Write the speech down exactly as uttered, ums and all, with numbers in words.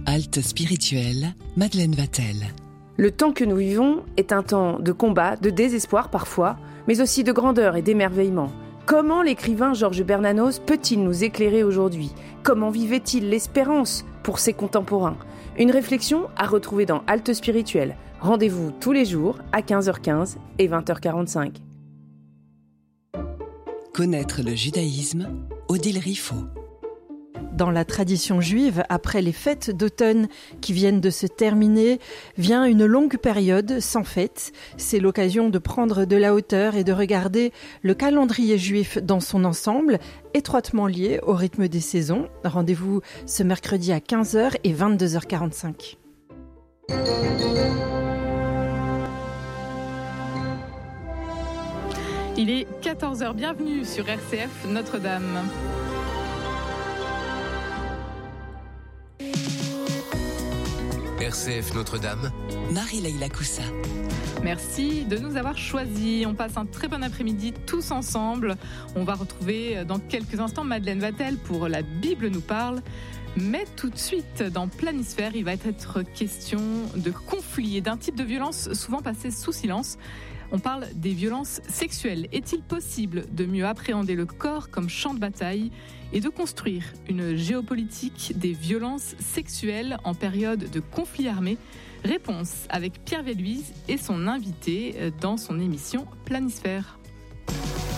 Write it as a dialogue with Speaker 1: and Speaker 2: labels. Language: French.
Speaker 1: Halte spirituelle, Madeleine Vatel.
Speaker 2: Le temps que nous vivons est un temps de combat, de désespoir parfois, mais aussi de grandeur et d'émerveillement. Comment l'écrivain Georges Bernanos peut-il nous éclairer aujourd'hui ? Comment vivait-il l'espérance pour ses contemporains ? Une réflexion à retrouver dans Halte spirituelle. Rendez-vous tous les jours à quinze heures quinze et vingt heures quarante-cinq.
Speaker 1: Connaître le judaïsme, Odile Riffaut.
Speaker 3: Dans la tradition juive, après les fêtes d'automne qui viennent de se terminer, vient une longue période sans fête. C'est l'occasion de prendre de la hauteur et de regarder le calendrier juif dans son ensemble, étroitement lié au rythme des saisons. Rendez-vous ce mercredi à quinze heures et vingt-deux heures quarante-cinq.
Speaker 4: Il est quatorze heures, bienvenue sur R C F Notre-Dame.
Speaker 5: R C F Notre-Dame,
Speaker 1: Marie-Leila Coussa.
Speaker 4: Merci de nous avoir choisis. On passe un très bon après-midi tous ensemble. On va retrouver dans quelques instants Madeleine Vatel pour La Bible nous parle. Mais tout de suite, dans Planisphère, il va être question de conflits et d'un type de violence souvent passé sous silence. On parle des violences sexuelles. Est-il possible de mieux appréhender le corps comme champ de bataille et de construire une géopolitique des violences sexuelles en période de conflit armé ? Réponse avec Pierre Velluise et son invité dans son émission Planisphère.